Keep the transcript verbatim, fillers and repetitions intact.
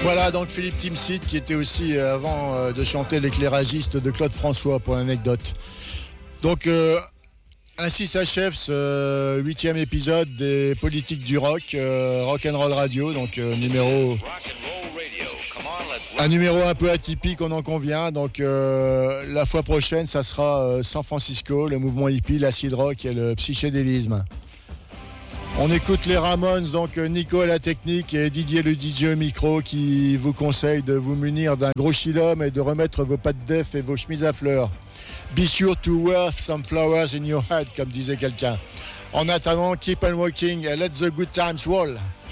Voilà, donc Philippe Timsit qui était aussi euh, avant euh, de chanter l'éclairagiste de Claude François pour l'anecdote. Donc euh, ainsi s'achève ce huitième épisode des politiques du rock, euh, Rock'n'Roll Radio, donc euh, numéro un numéro un peu atypique, on en convient. Donc euh, la fois prochaine, ça sera euh, San Francisco, le mouvement hippie, l'acid rock et le psychédélisme. On écoute les Ramones, donc Nico à la technique et Didier le D J au micro qui vous conseille de vous munir d'un gros chilum et de remettre vos pattes d'œuf et vos chemises à fleurs. Be sure to wear some flowers in your head, comme disait quelqu'un. En attendant, keep on walking and let the good times roll.